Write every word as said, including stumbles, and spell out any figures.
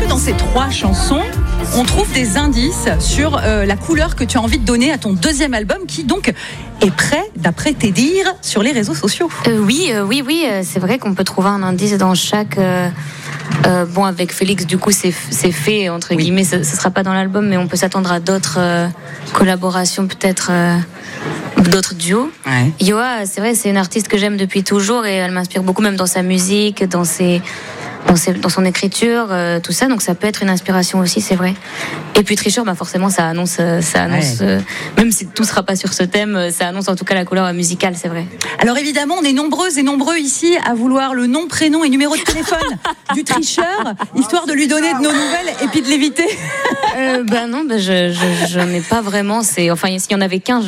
dans ces trois chansons, on trouve des indices sur euh, la couleur que tu as envie de donner à ton deuxième album qui donc est prêt, d'après tes dires, sur les réseaux sociaux. Euh, oui, euh, oui, oui, euh, c'est vrai qu'on peut trouver un indice dans chaque... Euh, euh, bon, avec Félix, du coup, c'est, c'est fait, entre Oui. guillemets, ce ne sera pas dans l'album, mais on peut s'attendre à d'autres euh, collaborations, peut-être euh, d'autres duos. Ouais. Yoa, c'est vrai, c'est une artiste que j'aime depuis toujours et elle m'inspire beaucoup, même dans sa musique, dans ses... Dans, ses, dans son écriture, euh, tout ça, donc ça peut être une inspiration aussi, c'est vrai. Et puis Tricheur, bah forcément, ça annonce, ça annonce, Ouais. euh, même si tout sera pas sur ce thème, ça annonce en tout cas la couleur musicale, c'est vrai. Alors évidemment, on est nombreuses et nombreux ici à vouloir le nom, prénom et numéro de téléphone du tricheur, histoire de lui donner de nos nouvelles et puis de l'éviter. Euh, ben non, ben je, je, je n'en ai pas vraiment. C'est, enfin, s'il y en avait qu'un,